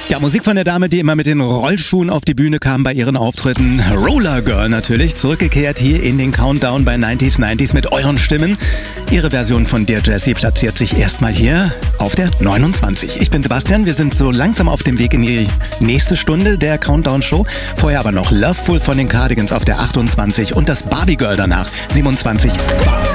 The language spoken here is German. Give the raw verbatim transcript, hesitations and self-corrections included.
Ja, Musik von der Dame, die immer mit den Rollschuhen auf die Bühne kam bei ihren Auftritten. Roller Girl natürlich, zurückgekehrt hier in den Countdown bei neunziger neunzig mit euren Stimmen. Ihre Version von Dear Jessie platziert sich erstmal hier auf der neunundzwanzig. Ich bin Sebastian, wir sind so langsam auf dem Weg in die nächste Stunde der Countdown-Show. Vorher aber noch Loveful von den Cardigans auf der achtundzwanzig und das Barbie Girl danach, siebenundzwanzig. Barbie.